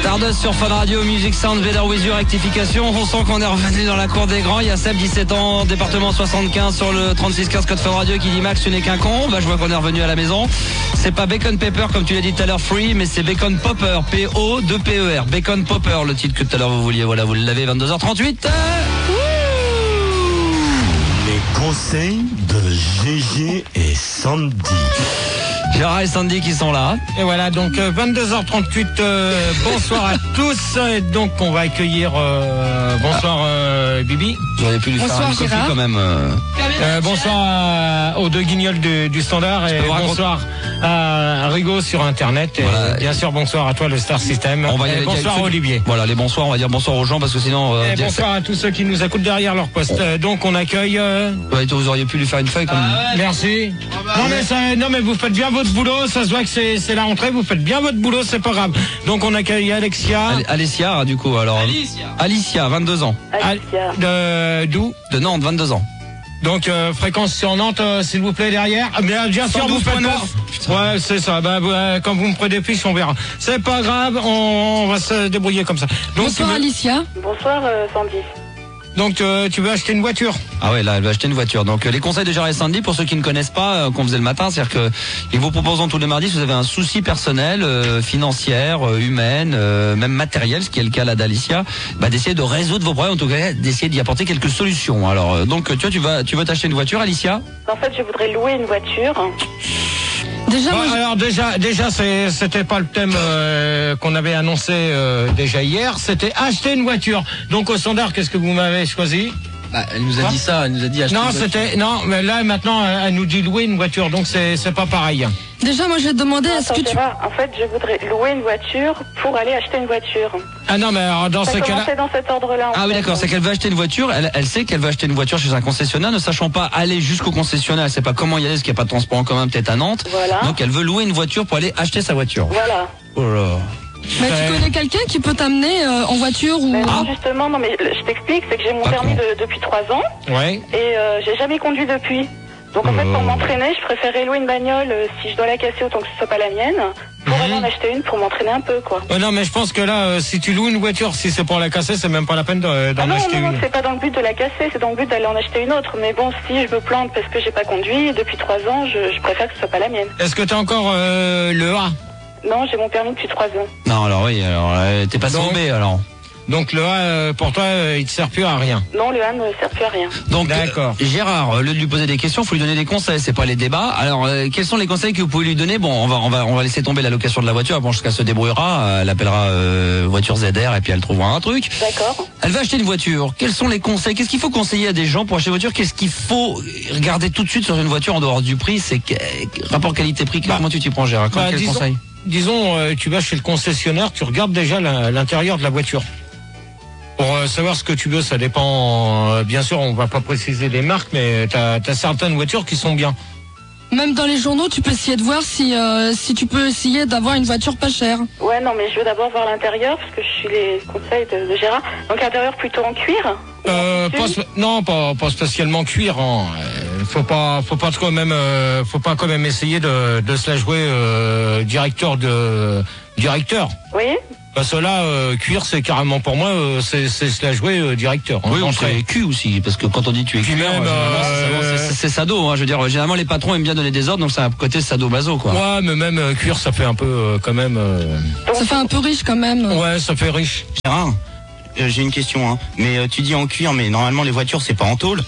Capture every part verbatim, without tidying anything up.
Stardust sur Fun Radio, Music Sound, Better With You, rectification. On sent qu'on est revenu dans la cour des grands. Il y a Seb, dix-sept ans, département soixante-quinze sur le trente-six quinze code Fun Radio qui dit Max, tu n'es qu'un con. Bah, je vois qu'on est revenu à la maison. C'est pas Bacon Pepper comme tu l'as dit tout à l'heure, Free, mais c'est Bacon Popper, P O deux P E R. Bacon Popper, le titre que tout à l'heure vous vouliez. Voilà, vous l'avez, vingt-deux heures trente-huit. Les conseils de G G et Sandy. Gérard et Sandy qui sont là. Et voilà, donc euh, vingt-deux heures trente-huit, euh, bonsoir à tous. Et donc on va accueillir, euh, bonsoir euh, Bibi. Vous auriez pu lui Bonsoir, faire une copie Gérard. quand même. Euh... Euh, bonsoir à- aux deux guignols du, du standard et peux vous raconter- bonsoir à Rigo sur internet et Voilà. bien sûr bonsoir à toi le Star System. On va y Et aller bonsoir direct. Olivier. Voilà, les bonsoirs, on va dire bonsoir aux gens parce que sinon. Euh, Et dire- bonsoir à tous ceux qui nous écoutent derrière leur poste. Euh, Donc on accueille. euh, Ouais, vous auriez pu lui faire une feuille comme. Merci. Non mais, ça, non mais vous faites bien votre boulot, ça se voit que c'est c'est la rentrée, vous faites bien votre boulot, c'est pas grave. Donc on accueille Alexia. Al- Alicia, du coup, alors. Alicia. Alicia, vingt-deux ans. Al- de d'où De Nantes, vingt-deux ans. Donc euh, fréquence sur Nantes, euh, s'il vous plaît derrière. Ah, bien, bien sûr, vous faites pas. Ouais, c'est ça. Bah, vous, euh, quand vous me prédéfiche, on verra. C'est pas grave, on, on va se débrouiller comme ça. Donc Bonsoir tu veux, Alicia. Bonsoir euh, Sandy. donc euh, tu veux acheter une voiture. Ah ouais, là, elle va acheter une voiture. Donc, euh, les conseils de Gérard et Sandy, pour ceux qui ne connaissent pas, euh, qu'on faisait le matin, c'est-à-dire que ils vous proposent tous les mardis, si vous avez un souci personnel, euh, financière, euh, humaine, euh, même matériel, ce qui est le cas là d'Alicia, bah, d'essayer de résoudre vos problèmes, en tout cas, d'essayer d'y apporter quelques solutions. Alors, euh, donc, tu vois, tu vas, tu veux t'acheter une voiture, Alicia? En fait, je voudrais louer une voiture. Déjà, Bon, moi, je- alors déjà, déjà, c'est- c'était pas le thème euh, qu'on avait annoncé euh, déjà hier. C'était acheter une voiture. Donc au standard, qu'est-ce que vous m'avez choisi? Bah, elle nous a Quoi dit ça, elle nous a dit acheter Non, une voiture. c'était non, mais là maintenant, elle elle nous dit louer une voiture, donc c'est c'est pas pareil. déjà, moi, je vais te demander, est-ce Attends, que tu... Gérard, en fait, je voudrais louer une voiture pour aller acheter une voiture. Ah non, mais alors, dans Ça ce a cas-là. commencé dans cet ordre-là. en Ah oui, fait. d'accord, c'est qu'elle veut acheter une voiture, elle, elle sait qu'elle veut acheter une voiture chez un concessionnaire, ne sachant pas aller jusqu'au concessionnaire, elle sait pas comment y aller, parce qu'il n'y a pas de transport en commun peut-être à Nantes. Voilà. Donc, elle veut louer une voiture pour aller acheter sa voiture. Voilà. Oh là. Mais Ouais. tu connais quelqu'un qui peut t'amener euh, en voiture ou... Mais Ah. non, justement, non, mais je t'explique, c'est que j'ai mon D'accord. permis de- depuis trois ans Ouais. et euh, j'ai jamais conduit depuis. Donc en fait, pour Oh. m'entraîner, je préférais louer une bagnole euh, si je dois la casser autant que ce soit pas la mienne, pour Mhm. aller en acheter une pour m'entraîner un peu, quoi. Ouais, non, mais je pense que là, euh, si tu loues une voiture, si c'est pour la casser, c'est même pas la peine de- d'en Ah non, acheter non, non, une. c'est pas dans le but de la casser, c'est dans le but d'aller en acheter une autre. Mais bon, si je me plante parce que j'ai pas conduit depuis trois ans, je, je préfère que ce soit pas la mienne. Est-ce que t'as encore euh, le A? Non, j'ai mon permis depuis trois ans. Non, alors oui, alors, euh, t'es pas Donc- tombé, alors. Donc le A, euh, pour toi, euh, il te sert plus à rien. Non, le A ne sert plus à rien. Donc, D'accord. euh, Gérard, au lieu de lui poser des questions, faut lui donner des conseils, c'est pas les débats. Alors, euh, quels sont les conseils que vous pouvez lui donner? Bon, on va, on va, on va laisser tomber la location de la voiture. Bon, jusqu'à se débrouillera, euh, elle appellera euh, voiture Z R et puis elle trouvera un truc. D'accord. Elle va acheter une voiture. Quels sont les conseils? Qu'est-ce qu'il faut conseiller à des gens pour acheter une voiture? Qu'est-ce qu'il faut regarder tout de suite sur une voiture en dehors du prix? C'est que- rapport qualité-prix. Bah, Comment tu t'y prends, Gérard? bah, Quel disons- conseil? Disons, euh, tu vas chez le concessionnaire, tu regardes déjà la- l'intérieur de la voiture. Pour euh, savoir ce que tu veux, ça dépend. euh, bien sûr, on va pas préciser les marques, mais t'as as certaines voitures qui sont bien. Même dans les journaux, tu peux essayer de voir si, euh, si tu peux essayer d'avoir une voiture pas chère. Ouais, non, mais je veux d'abord voir l'intérieur parce que je suis les conseils de, de Gérard. Donc l'intérieur plutôt en cuir. Euh, Tu- pas sp- non, pas, pas spécialement cuir. Hein. Euh, faut pas, faut pas quand même, euh, faut pas quand même essayer de, de se la jouer euh, directeur de directeur. Oui. Parce que là, euh, cuir, c'est carrément pour moi, euh, c'est c'est se la jouer euh, directeur. hein, Oui, on d'entrée. serait cul aussi, parce que quand on dit tu es Puis cul, même, euh, c'est c'est sado. Hein, je veux dire, généralement les patrons aiment bien donner des ordres, donc c'est un côté sado-maso, quoi. Ouais, mais même euh, cuir, ça fait un peu euh, quand même. euh, Donc, Ça fait un peu riche quand même. Ouais, ça fait riche. Gérard, euh, j'ai une question, hein. Mais euh, tu dis en cuir, mais normalement les voitures c'est pas en tôle.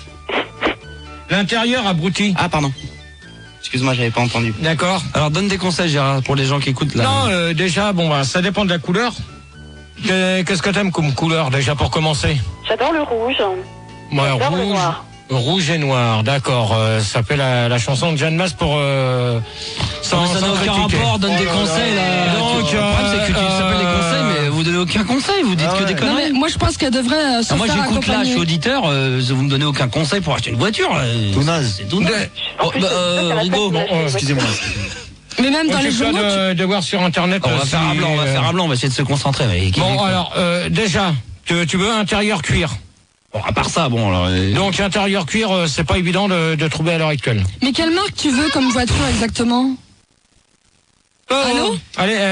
L'intérieur abruti. Ah pardon. Excuse-moi, j'avais pas entendu. D'accord. Alors donne des conseils, Gérard, pour les gens qui écoutent là. Non, euh, déjà, bon, bah, ça dépend de la couleur. Que- Qu'est-ce que t'aimes comme couleur déjà pour commencer? j'adore le rouge. Ouais, J'adore le rouge, noir. rouge et noir, d'accord. Euh, ça s'appelle la, la chanson de Jeanne Masse pour. Euh, sans, Mais ça n'a sans aucun critiquer. rapport, donne des Oh là conseils là. là. Donc, Tu- le problème c'est que tu euh, s'appelles des conseils, mais vous donnez aucun conseil, vous dites Ah que des ouais. Non, conneries. mais moi, je pense qu'elle devrait euh, se Ah, moi faire j'écoute là, je accompagner. suis auditeur, euh, vous me donnez aucun conseil pour acheter une voiture. euh, Tout naze. C'est tout naze. En Oh, plus, bah, c'est euh, ça, c'est la Rigaud, peine de l'acheter, bon, ouais. Excusez-moi. Mais même dans les Occupe-toi journaux, tu- de, de voir sur internet. on va euh, faire si, un blanc, on va euh, faire un blanc, on va essayer de se concentrer. Mais qui- Bon, alors, euh, déjà, tu, tu veux intérieur cuir. Bon, à part ça, bon, alors. euh, Donc, intérieur cuir, euh, c'est pas évident de, de trouver à l'heure actuelle. Mais quelle marque tu veux comme voiture exactement? Oh, Allô Allez, euh,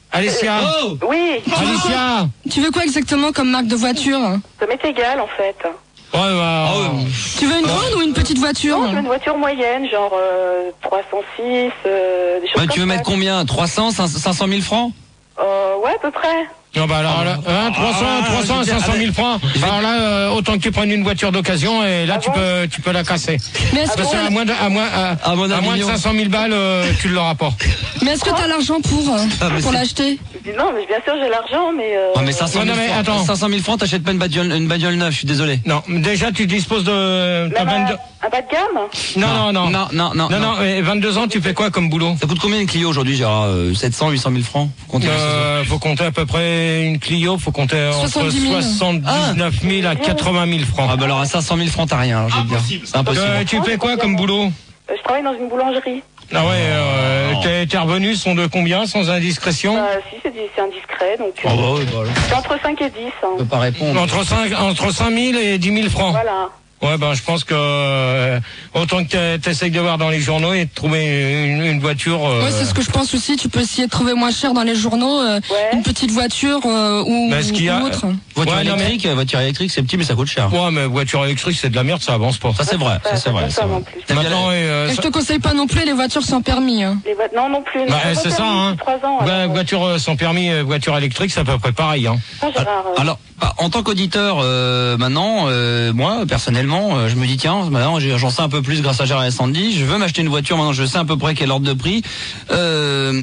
Alicia. Oh Oui, Alicia. Tu veux quoi exactement comme marque de voiture? ça m'est égal en fait. Ouais, bah, Ah ouais. Tu veux une grande ou une petite voiture? Non, je veux une voiture moyenne, genre euh, trois cent six, euh, des choses Ouais, comme tu veux ça. mettre combien? trois cents, cinq cents mille francs? euh, Ouais, à peu près. Non, bah alors là, hein, trois cents, Ah, trois cents, je vais dire, cinq cent mille francs. je vais- Alors là, euh, autant que tu prennes une voiture d'occasion et là, Ah tu bon peux, tu peux la casser. Mais est-ce Ah que Parce bon qu'à t'as- moins de, à moins, à, À mon à moins de avis, cinq cent mille balles, euh, tu ne l'auras pas. mais est-ce que t'as l'argent pour, euh, Ah, mais pour c'est- l'acheter? Je dis non, mais bien sûr j'ai l'argent, mais... Euh... Oh, mais cinq cents Non, mille non, mais francs, attends. cinq cent mille francs, t'achètes pas une bagnole, une bagnole neuve, je suis désolé. Non, déjà, tu disposes de, t'as Même un, vingt-deux, un bas de gamme. non, non, non. Non, non, non. Non, non, mais vingt-deux ans, tu fais quoi comme boulot? Ça coûte combien une Clio aujourd'hui, Gérard? euh, sept cents, huit cent mille francs? Faut compter Euh, faut compter à peu près une Clio, faut compter entre soixante-dix mille. soixante-dix-neuf mille à quatre-vingts mille francs. Ah bah alors à cinq cent mille francs, t'as rien, je veux dire. C'est impossible. Euh, tu fais quoi comme boulot? Euh, je travaille dans une boulangerie. Ah ouais, euh, tes, tes revenus sont de combien, sans indiscrétion? Euh, si, c'est di- c'est indiscret, donc... euh, Oh bah ouais, bah alors, c'est entre cinq et dix. on peut Hein. pas répondre. Entre cinq, entre cinq mille et dix mille francs. Voilà. Ouais, ben je pense que euh, autant que t'essayes de voir dans les journaux et de trouver une, une voiture. Euh, Ouais, c'est ce que je pense aussi. Tu peux essayer de trouver moins cher dans les journaux, euh, Ouais. une petite voiture euh, ou, Mais ce qu'il y a- ou autre. Voiture Ouais, non, mais- électrique, voiture électrique, c'est petit, mais ça coûte cher. Ouais, mais voiture électrique, c'est de la merde, ça avance pas. Ça c'est vrai, ça c'est vrai. pas c'est ça vrai. non plus. T'aimes bien Maintenant, la- et, euh, Et je ça- te conseille pas non plus les voitures sans permis. Hein. Les vo- Non, non plus. Non, bah, j'ai pas c'est ça, permis hein. depuis trois ans. Bah, alors, voiture euh, sans permis, euh, voiture électrique, c'est à peu près pareil. Hein. Ah, Gérard, euh, Alors, bah, en tant qu'auditeur, euh, maintenant, euh, moi, personnellement, euh, je me dis, tiens, maintenant, j'ai- j'en sais un peu plus grâce à Gérard et Sandy, je veux m'acheter une voiture, maintenant, je sais à peu près quel ordre de prix. Euh,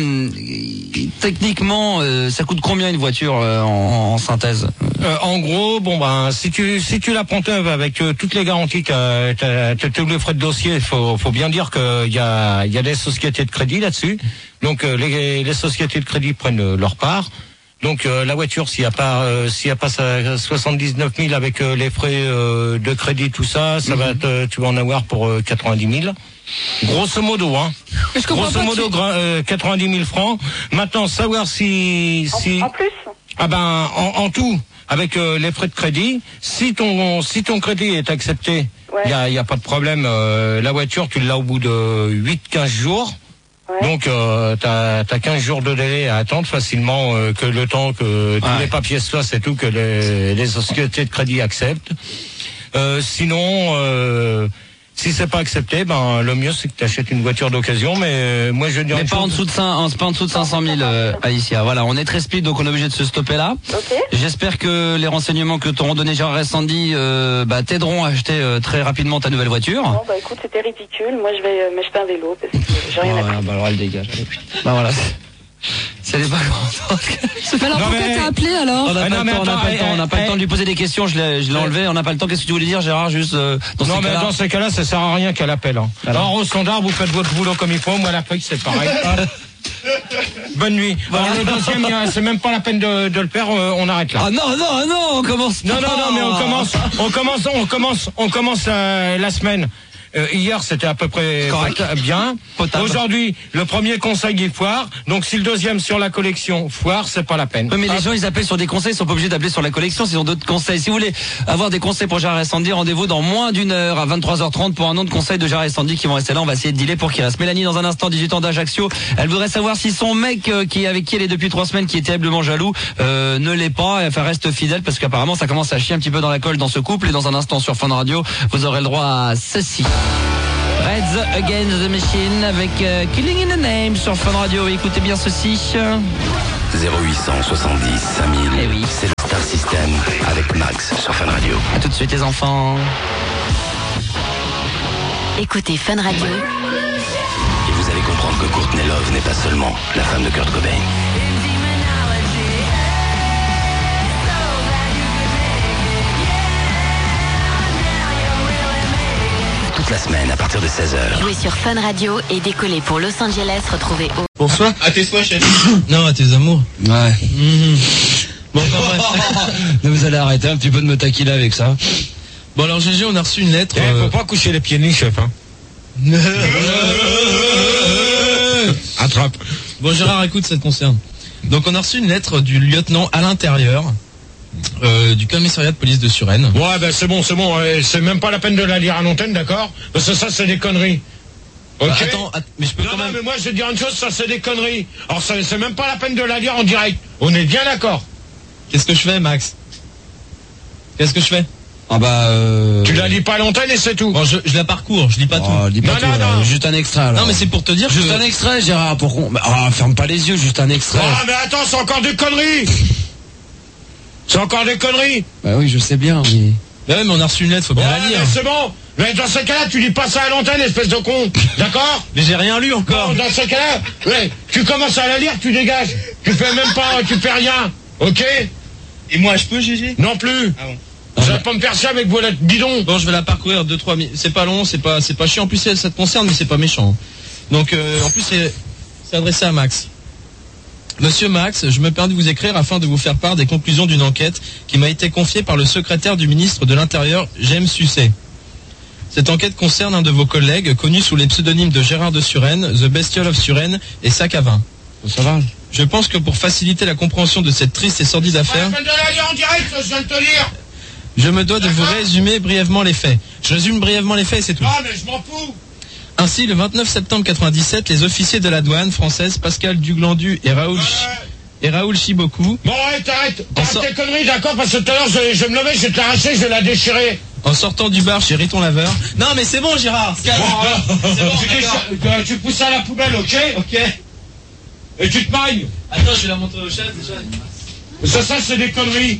techniquement, euh, ça coûte combien une voiture euh, en, en synthèse? Euh, en gros, bon ben, si tu si tu la prends neuve avec euh, toutes les garanties, t'as t'as t'as tous les frais de dossier, il faut faut bien dire qu'il y a il y a des sociétés de crédit là-dessus. Donc euh, les les sociétés de crédit prennent euh, leur part. Donc euh, la voiture, s'il y a pas euh, s'il y a pas ça, soixante-dix-neuf mille avec euh, les frais euh, de crédit, tout ça, ça va te, tu vas en avoir pour euh, quatre-vingt-dix mille. Grosso modo, hein. Mais je comprends Grosso pas. modo, tu- gra- euh, quatre-vingt-dix mille francs. Maintenant, savoir si en, si en plus. ah ben en, en tout avec euh, les frais de crédit, si ton si ton crédit est accepté, il Ouais. y a y a pas de problème. euh, la voiture, tu l'as au bout de huit quinze jours. Ouais. Donc euh, t'as t'as quinze jours de délai à attendre facilement euh, que le temps que tous Ouais. les papiers se fassent et tout, que les, les sociétés de crédit acceptent. Euh, sinon, euh, si c'est pas accepté, ben le mieux c'est que tu achètes une voiture d'occasion. Mais euh, moi je dis Mais pas en dessous de cinq, pas en dessous de cinq cent mille, euh, Alicia. Voilà, on est très speed, donc on est obligé de se stopper là. Ok. J'espère que les renseignements que t'auront donné Gérard et Sandy euh, bah, t'aideront à acheter euh, très rapidement ta nouvelle voiture. Bon, bah écoute, c'était ridicule. Moi, je vais euh, m'acheter un vélo parce que j'ai rien à Voilà, bah alors elle dégage. Allez, putain. Bah voilà. Si elle est pas contente. Mais alors Non, pourquoi mais- t'as appelé alors? On n'a Ah pas, non, le mais temps, on n'a attends, pas le temps, on n'a pas eh, le temps de lui poser des questions, je l'ai, je l'ai enlevé, on n'a pas le temps. Qu'est-ce que tu voulais dire, Gérard, juste euh, dans non ces mais cas-là dans ces cas-là, ça sert à rien qu'elle appelle. Hein. Alors Alors au standard, vous faites votre boulot comme il faut. Moi la feuille, c'est pareil. Bonne nuit. Alors, le deuxième, il y a- c'est même pas la peine de, de le faire. euh, on arrête là. Ah non, non, non, on commence Non, pas. non, non, mais on commence, on commence, on commence, on commence euh, la semaine. Euh, hier, c'était à peu près Correct. pot- bien. Potable. Aujourd'hui, le premier conseil il foire. Donc, si le deuxième sur la collection foire, c'est pas la peine. Oui, mais les Hop. gens, ils appellent sur des conseils, ils sont pas obligés d'appeler sur la collection, s'ils ont d'autres conseils. Si vous voulez avoir des conseils pour Gérard et Sandy, rendez-vous dans moins d'une heure à vingt-trois heures trente pour un nom de conseil de Gérard et Sandy qui vont rester là. On va essayer de dealer pour qu'ils restent. Mélanie, dans un instant, dix-huit ans d'Ajaccio. Elle voudrait savoir si son mec, euh, qui est avec qui elle est depuis trois semains, qui est terriblement jaloux, euh, ne l'est pas. Enfin, reste fidèle parce qu'apparemment, ça commence à chier un petit peu dans la colle dans ce couple. Et dans un instant, sur Fun Radio, vous aurez le droit à ceci. Reds Against the Machine avec euh, Killing in the Name sur Fun Radio. Écoutez bien ceci. zéro huit cent soixante-dix cinq mille. Eh oui. C'est le Star System avec Max sur Fun Radio. À tout de suite les enfants. Écoutez Fun Radio. Et vous allez comprendre que Courtney Love n'est pas seulement la femme de Kurt Cobain. Toute la semaine à partir de seize heures. Jouez sur Fun Radio et décollez pour Los Angeles. Retrouvez au Bonsoir. À tes souhaits, chérie. Non, à tes amours. Ouais. Mhm. Bon, enfin, bref. Vous allez arrêter un petit peu de me taquiner avec ça. Bon, alors, G G, on a reçu une lettre. Eh, euh, faut pas coucher les pieds nus, chef. Hein. Attrape. Bon, Gérard, écoute, ça te concerne. Donc, on a reçu une lettre du lieutenant à l'intérieur euh, du commissariat de police de Suresnes. Ouais, ben c'est bon, c'est bon. euh, C'est même pas la peine de la lire à l'antenne, d'accord? Parce que ça, c'est des conneries. Ok. Bah, attends, att- mais je peux Non, quand non, même. mais moi je vais te dire une chose, ça c'est des conneries. Alors ça, c'est même pas la peine de la dire en direct. On est bien d'accord. Qu'est-ce que je fais, Max? Qu'est-ce que je fais? Ah bah euh... Tu la lis pas à l'antenne et c'est tout. Bon, je, je la parcours, je lis pas Oh, tout. dis pas Non, tout, non, là. non. Juste un extrait alors. Non, mais c'est pour te dire Juste que... un extrait, Gérard, pour qu'on... Ah, ferme pas les yeux, juste un extrait. Ah mais attends, c'est encore des conneries. C'est encore des conneries. Bah oui, je sais bien, mais... Bah ouais, mais on a reçu une lettre, faut bien Ouais, la lire. mais c'est bon. Mais dans ce cas-là, tu lis pas ça à l'antenne, espèce de con. D'accord? Mais j'ai rien lu encore. Bon, dans ce cas-là, ouais, tu commences à la lire, tu dégages. Tu fais même pas, tu fais rien. Ok? Et moi, je peux, Gégé? Non plus. Ah bon. Vous allez pas me faire ça avec vos lettres bidons. Bon, je vais la parcourir deux trois minutes. C'est pas long, c'est pas c'est pas chiant. En plus, ça te concerne, mais c'est pas méchant. Donc, euh, en plus, c'est c'est adressé à Max. Monsieur Max, je me permets de vous écrire afin de vous faire part des conclusions d'une enquête qui m'a été confiée par le secrétaire du ministre de l'Intérieur, James Sucet. Cette enquête concerne un de vos collègues, connu sous les pseudonymes de Gérard de Suresnes, The Bestiole of Suresnes et Sac à vin. Ça va? Je pense que pour faciliter la compréhension de cette triste et sordide affaire, Pas la peine de la lire en direct, je viens de te lire. je me dois de vous résumer brièvement les faits. Je résume brièvement les faits et c'est tout. Ah mais je m'en fous. Ainsi, le vingt-neuf septembre quatre-vingt-dix-sept, les officiers de la douane française, Pascal Duglandu et Raoul, Ch- et Raoul Chiboku, Bon, arrête, arrête. En Arrête sort- tes conneries, d'accord? Parce que tout à l'heure, je, je me levais, je vais te l'arracher, je vais la déchirer. en sortant du bar chez Riton Laveur. Non, mais c'est bon, Gérard. Bon, alors, tu, déchires- tu pousses ça à la poubelle, ok? Ok. Et tu te mailles. Attends, je vais la montrer au chef déjà. Ça, ça, c'est des conneries.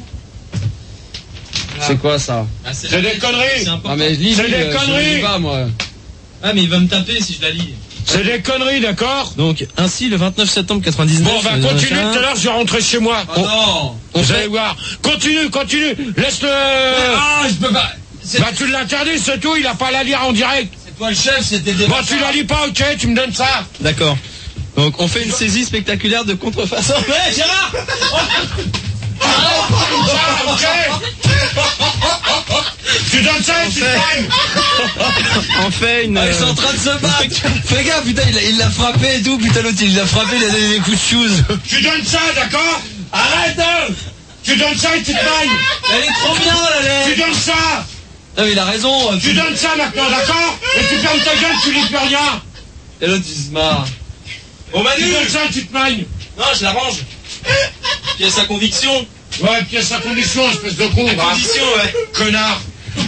C'est quoi ça? Ah, c'est C'est des conneries. C'est important. Ah mais lis, C'est lis, des euh, je conneries. lis pas, moi. Ah, mais il va me taper si je la lis. C'est des conneries, d'accord? Donc, ainsi, le vingt-neuf septembre quatre-vingt-dix-neuf. Bon, on va euh, continuer, machin, tout à l'heure, je vais rentrer chez moi. Oh non. Vous allez voir. Continue, continue. Laisse-le. Ah, je peux pas. C'est Bah, tu l'interdis, c'est tout, il a pas à la lire en direct. c'est toi le chef, c'était des. Bon, tu la lis pas, ok, tu me donnes ça. D'accord. Donc, on fait une saisie spectaculaire de contrefaçon. Ouais, Gérard. Ça, ok. Tu donnes ça et tu te mailles. On fait une. Ah, ils sont en train de se battre. Fais gaffe, putain, il a- il l'a frappé et tout, putain, l'autre, il l'a frappé, il a donné des coups de shoes. Tu donnes ça, d'accord? Arrête. Tu donnes ça et tu te mailles. Elle est trop bien, la Tu lettre. donnes ça. Non, mais il a raison. Tu donnes ça maintenant, d'accord? Et tu fermes ta gueule, tu lis plus rien. Et l'autre, il se marre. Oh, Tu Manu. donnes ça et tu te mailles. Non, je l'arrange. Puis sa conviction. Ouais, pièce à condition, espèce de con. va. Condition, ouais. Connard.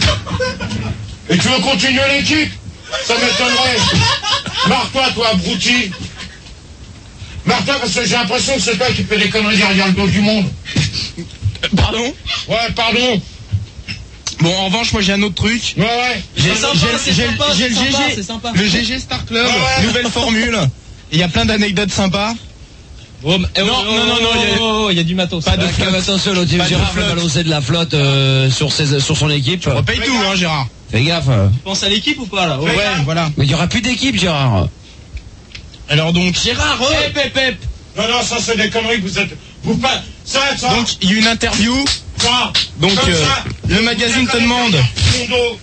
Et tu veux continuer l'équipe? Ça m'étonnerait. Marre-toi, toi, abruti. Marre-toi, parce que j'ai l'impression que c'est toi qui fais des conneries derrière le dos du monde. Pardon? Ouais, pardon. Bon, en revanche, moi j'ai un autre truc. Ouais, ouais. J'ai C'est sympa, j'ai- c'est j'ai- sympa, j'ai c'est le sympa, G G, c'est sympa. le G G Star Club, Ouais, ouais. nouvelle formule. Il y a plein d'anecdotes sympas. Oh, mais- eh, Non, oh, non, non, non, il y a- oh, il y a du matos. Pas de Ah, flotte. attention, l'autre, Pas de Gérard va flotte. balancer de la flotte euh, sur, ses, sur son équipe. On paye tout, hein, Gérard. Fais gaffe. Tu penses à l'équipe ou pas, là? Ouais, voilà. Mais il y aura plus d'équipe, Gérard. Alors donc, Gérard, oh. Hep, hep, hep. Non, non, ça c'est des conneries, vous êtes... Vous pas... Ça, ça, Donc, il y a eu une interview. ça. donc, Comme euh, ça. le magazine te demande. Mon dos.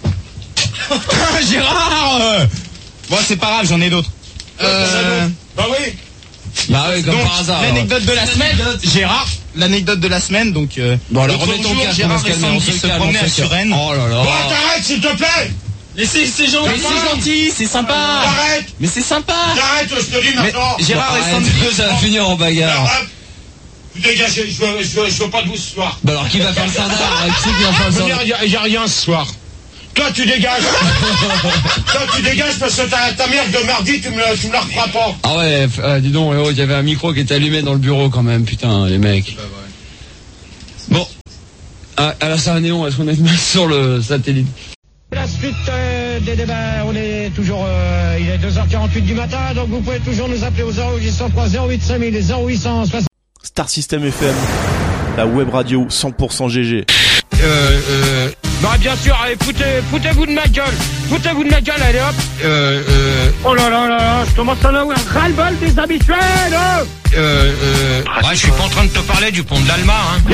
Gérard euh. Bon, c'est pas grave, j'en ai d'autres. Euh, Bah oui. Bah oui, comme donc, par hasard. l'anecdote de la semaine, Gérard, l'anecdote de la semaine, donc... Euh, Bon, alors l'autre remets ton jour, casque, on Gérard va se et calmer, on Sandy se se calme, promenaient on à se calme. Suresnes. Oh là là. Bon, t'arrêtes, s'il te plaît. Mais c'est c'est gentil, Mais c'est quoi gentil, c'est sympa. T'arrêtes. Mais c'est sympa. T'arrêtes, je te dis Mais maintenant. Gérard et Arrête, Sandy... ça va finir en bagarre. Hop. Vous dégagez, je veux, je veux, je veux pas de vous ce soir. Bah alors qui va faire le standard? Qui c'est qui va faire le standard? Il y, a- y a rien ce soir. Toi, tu dégages. Toi, tu dégages parce que ta, ta merde de mardi, tu me, la- tu me la referas pas. Ah ouais, f- euh, dis donc, oh, il y avait un micro qui était allumé dans le bureau quand même, putain, les mecs. Bon. Ah, à la salle Néon, est-ce qu'on est sur le satellite? La suite euh, des débats, on est toujours, euh, il est deux heures quarante-huit du matin, donc vous pouvez toujours nous appeler au zéro huit cent trois zéro huit cinq mille et zéro huit cent soixante. Star System F M, la web radio cent pour cent G G. Euh, euh... Bah bien sûr, allez, foutez, foutez-vous de ma gueule, foutez-vous de ma gueule, allez hop. Euh, euh... Oh là là là là, je commence à en avoir ras-le-bol des habituels. Euh, euh... Ouais, je suis pas en train de te parler du pont de l'Alma, hein.